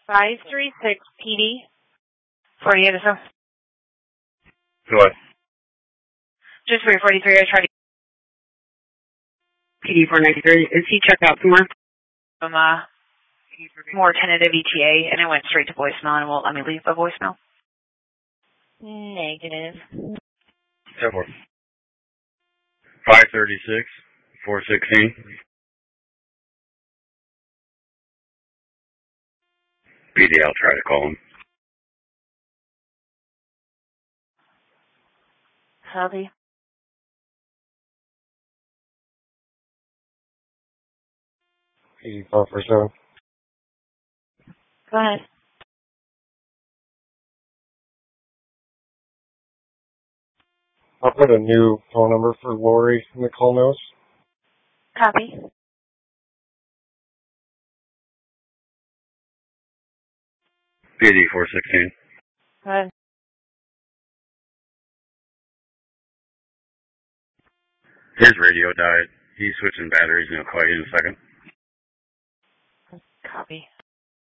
536 PD. 48 or so. What? Just 343. I tried to. PD 493. Is he checked out somewhere? More tentative ETA, and it went straight to voicemail and won't let me leave a voicemail. Negative. 536, 416. PD, I'll try to call him. Healthy. PD 447. Go ahead. I'll put a new phone number for Lori in the call notes. Copy. PD 416. Go ahead. His radio died. He's switching batteries and he'll call you in a second. Copy.